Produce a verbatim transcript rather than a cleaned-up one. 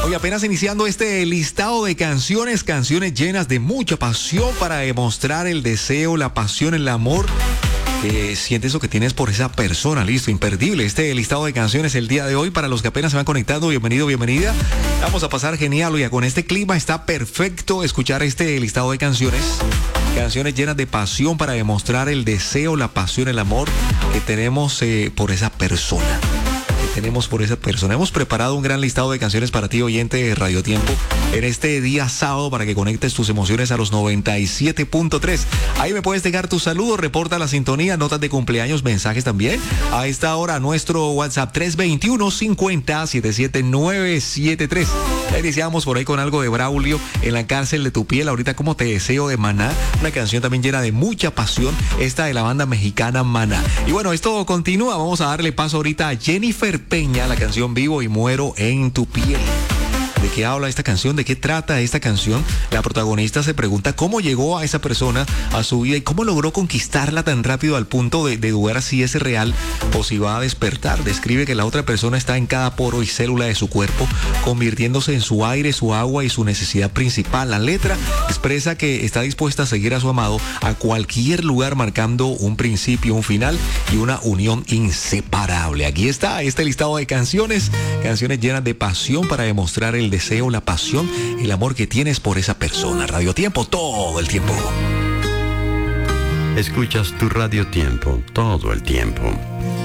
Hoy apenas iniciando este listado de canciones, canciones llenas de mucha pasión para demostrar el deseo, la pasión, el amor. Eh, sientes lo que tienes por esa persona, listo, imperdible este listado de canciones el día de hoy. Para los que apenas se van conectando, bienvenido, bienvenida. Vamos a pasar genial, oiga, con este clima está perfecto escuchar este listado de canciones. Canciones llenas de pasión para demostrar el deseo, la pasión, el amor que tenemos eh, por esa persona. Tenemos por esa persona. Hemos preparado un gran listado de canciones para ti, oyente de Radio Tiempo, en este día sábado para que conectes tus emociones a los noventa y siete punto tres. Ahí me puedes dejar tus saludos, reporta la sintonía, notas de cumpleaños, mensajes también. A esta hora, nuestro WhatsApp tres dos uno, cincuenta, setenta y siete, novecientos setenta y tres. Ya iniciamos por ahí con algo de Braulio, En la cárcel de tu piel. Ahorita, Como te deseo, de Maná. Una canción también llena de mucha pasión, esta de la banda mexicana Maná. Y bueno, esto continúa. Vamos a darle paso ahorita a Jennifer Peña, la canción Vivo y Muero en tu piel. ¿De qué habla esta canción? ¿De qué trata esta canción? La protagonista se pregunta cómo llegó a esa persona a su vida y cómo logró conquistarla tan rápido al punto de, de dudar si es real o si va a despertar. Describe que la otra persona está en cada poro y célula de su cuerpo, convirtiéndose en su aire, su agua y su necesidad principal. La letra expresa que está dispuesta a seguir a su amado a cualquier lugar, marcando un principio, un final y una unión inseparable. Aquí está este listado de canciones, canciones llenas de pasión para demostrar el deseo, la pasión, el amor que tienes por esa persona. Radio Tiempo, todo el tiempo. Escuchas tu Radio Tiempo todo el tiempo.